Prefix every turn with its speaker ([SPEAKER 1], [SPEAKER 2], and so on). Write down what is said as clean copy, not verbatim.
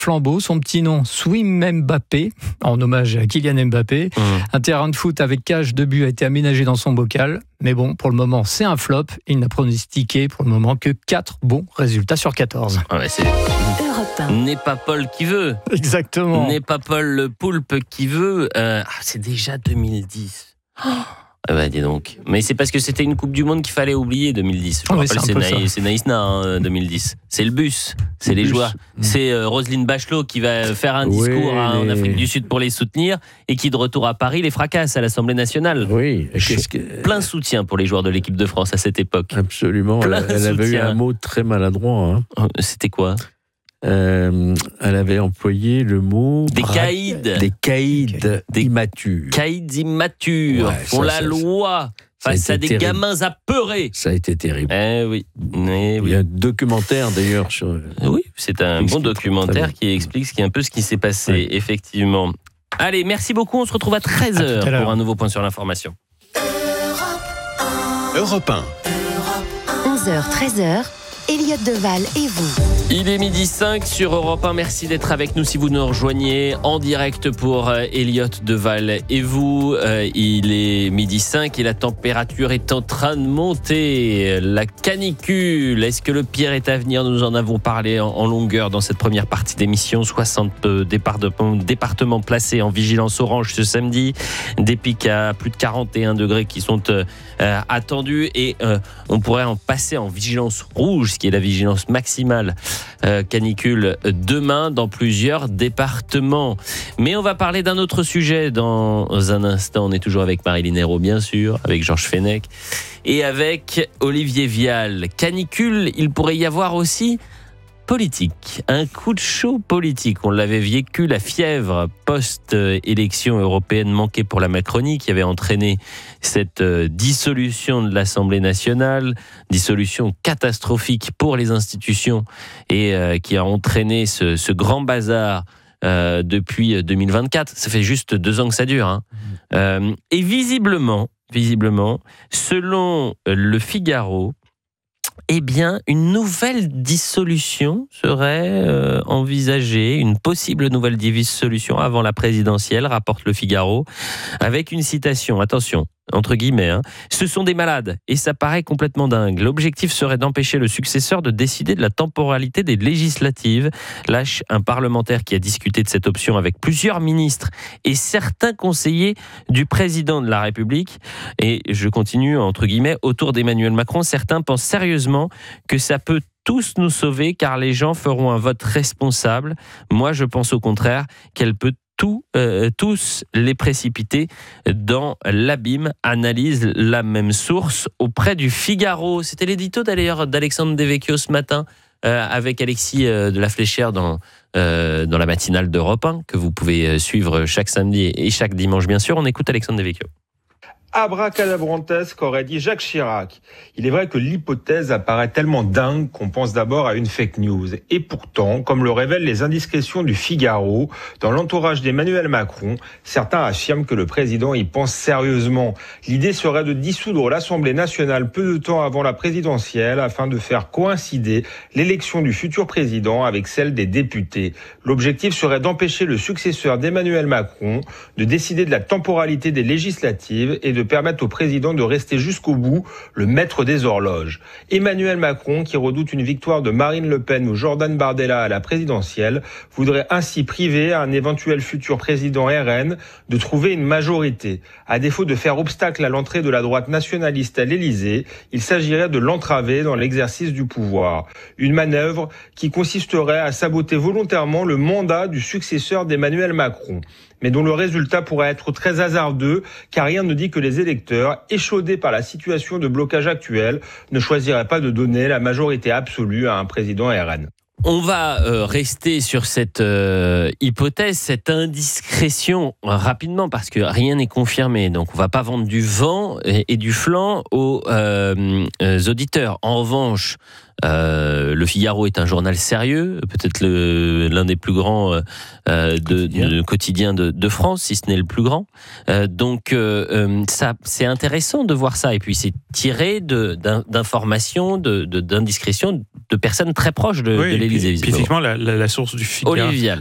[SPEAKER 1] flambeau, son petit nom Swim Mbappé, en hommage à Kylian Mbappé. Un terrain de foot avec cage de but a été aménagé dans son bocal. Mais bon, pour le moment, c'est un flop. Il n'a pronostiqué pour le moment que 4 bons résultats sur 14.
[SPEAKER 2] Ouais, n'est pas Paul qui veut.
[SPEAKER 1] Exactement.
[SPEAKER 2] N'est pas Paul le poulpe qui veut. C'est déjà 2010. Ah bah dis donc. Mais c'est parce que c'était une Coupe du Monde qu'il fallait oublier 2010. Je me rappelle, c'est Naïsna 2010. C'est le bus, c'est les joueurs. C'est Roselyne Bachelot qui va faire un discours en Afrique du Sud pour les soutenir et qui de retour à Paris les fracasse à l'Assemblée nationale.
[SPEAKER 3] Oui.
[SPEAKER 2] Plein soutien pour les joueurs de l'équipe de France à cette époque.
[SPEAKER 3] Absolument. Elle avait eu un mot très maladroit.
[SPEAKER 2] C'était quoi ?
[SPEAKER 3] Elle avait employé le mot
[SPEAKER 2] des caïds
[SPEAKER 3] immatures.
[SPEAKER 2] Caïds immatures font la loi face à des gamins apeurés.
[SPEAKER 3] Ça a été terrible.
[SPEAKER 2] Oui.
[SPEAKER 3] Il y a un documentaire d'ailleurs sur.
[SPEAKER 2] Oui, c'est un bon documentaire qui explique un peu ce qui s'est passé, effectivement. Allez, merci beaucoup. On se retrouve à 13h pour un nouveau point sur l'information.
[SPEAKER 4] Europe 1.
[SPEAKER 5] 11h, 13h. Elliot Deval et vous.
[SPEAKER 2] Il est 12h05 sur Europe 1. Merci d'être avec nous si vous nous rejoignez en direct pour Elliot Deval et vous. Il est 12h05 et la température est en train de monter. La canicule, est-ce que le pire est à venir ? Nous en avons parlé en longueur dans cette première partie d'émission. 60 départements placés en vigilance orange ce samedi. Des pics à plus de 41 degrés qui sont attendus et on pourrait en passer en vigilance rouge, ce qui est la vigilance maximale canicule demain dans plusieurs départements. Mais on va parler d'un autre sujet dans un instant. On est toujours avec Marilyn Hérault, bien sûr, avec Georges Fenech et avec Olivier Vial. Canicule, il pourrait y avoir aussi politique, un coup de chaud politique. On l'avait vécu, la fièvre post-élection européenne manquée pour la Macronie qui avait entraîné cette dissolution de l'Assemblée nationale, dissolution catastrophique pour les institutions et qui a entraîné ce grand bazar depuis 2024. Ça fait juste 2 ans que ça dure. Et visiblement, selon Le Figaro, une nouvelle dissolution serait envisagée, une possible nouvelle dissolution avant la présidentielle, rapporte Le Figaro, avec une citation, attention, entre guillemets, ce sont des malades et ça paraît complètement dingue. L'objectif serait d'empêcher le successeur de décider de la temporalité des législatives, lâche un parlementaire qui a discuté de cette option avec plusieurs ministres et certains conseillers du président de la République. Et je continue, entre guillemets, autour d'Emmanuel Macron, certains pensent sérieusement que ça peut tous nous sauver car les gens feront un vote responsable. Moi, je pense au contraire qu'elle peut tous les précipiter dans l'abîme, analyse la même source auprès du Figaro. C'était l'édito d'ailleurs d'Alexandre Devecchio ce matin avec Alexis de la Fléchère dans la matinale d'Europe 1 que vous pouvez suivre chaque samedi et chaque dimanche bien sûr. On écoute Alexandre Devecchio.
[SPEAKER 6] Abracadabrantesque qu'aurait dit Jacques Chirac. Il est vrai que l'hypothèse apparaît tellement dingue qu'on pense d'abord à une fake news. Et pourtant, comme le révèlent les indiscrétions du Figaro, dans l'entourage d'Emmanuel Macron, certains affirment que le président y pense sérieusement. L'idée serait de dissoudre l'Assemblée nationale peu de temps avant la présidentielle afin de faire coïncider l'élection du futur président avec celle des députés. L'objectif serait d'empêcher le successeur d'Emmanuel Macron de décider de la temporalité des législatives et de permettre au président de rester jusqu'au bout le maître des horloges. Emmanuel Macron, qui redoute une victoire de Marine Le Pen ou Jordan Bardella à la présidentielle, voudrait ainsi priver un éventuel futur président RN de trouver une majorité. À défaut de faire obstacle à l'entrée de la droite nationaliste à l'Élysée, il s'agirait de l'entraver dans l'exercice du pouvoir. Une manœuvre qui consisterait à saboter volontairement le mandat du successeur d'Emmanuel Macron, mais dont le résultat pourrait être très hasardeux, car rien ne dit que les électeurs, échaudés par la situation de blocage actuelle, ne choisiraient pas de donner la majorité absolue à un président RN.
[SPEAKER 2] On va rester sur cette hypothèse, cette indiscrétion rapidement parce que rien n'est confirmé. Donc on ne va pas vendre du vent et du flanc aux auditeurs. En revanche, Le Figaro est un journal sérieux, peut-être l'un des plus grands quotidiens de France, si ce n'est le plus grand. Donc ça, c'est intéressant de voir ça. Et puis c'est tiré d'informations, d'indiscrétions de personnes très proches de l'Élysée.
[SPEAKER 4] Puis effectivement, la source du Figaro.
[SPEAKER 2] Olivier Vial.